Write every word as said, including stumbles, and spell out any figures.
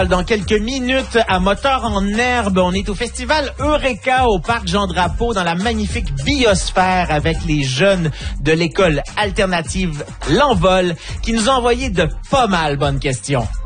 Dans quelques minutes, à Moteur en Herbe, on est au festival Eureka au Parc Jean-Drapeau dans la magnifique biosphère avec les jeunes de l'école alternative L'Envol qui nous ont envoyé de pas mal bonnes questions.